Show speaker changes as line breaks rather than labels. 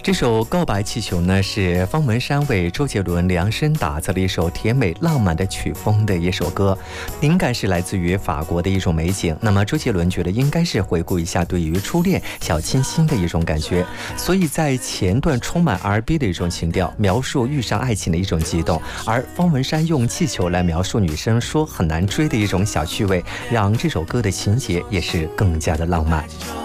这首《告白气球》呢，是方文山为周杰伦量身打造了一首甜美浪漫的曲风的一首歌，灵感是来自于法国的一种美景。那么周杰伦觉得应该是回顾一下对于初恋小清新的一种感觉，所以在前段充满 R&B 的一种情调，描述遇上爱情的一种激动，而方文山用气球来描述女生说很难追的一种小趣味，让这首歌的情节也是更加的浪漫。